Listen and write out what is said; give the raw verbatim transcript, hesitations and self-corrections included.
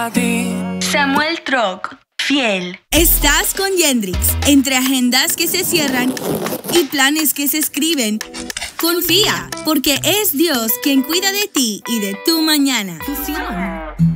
para ti. Samuel Troc, fiel. Estás con Yendrix. Entre agendas que se cierran y planes que se escriben, confía, porque es Dios quien cuida de ti y de tu mañana. Fusión.